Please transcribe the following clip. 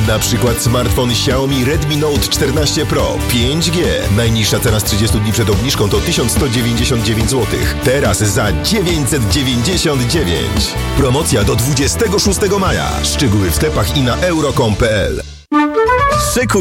Na przykład smartfon Xiaomi Redmi Note 14 Pro 5G. Najniższa cena z 30 dni przed obniżką to 1199 zł. Teraz za 999. Promocja do 26 maja. Szczegóły w sklepach i na euro.com.pl. Szykuj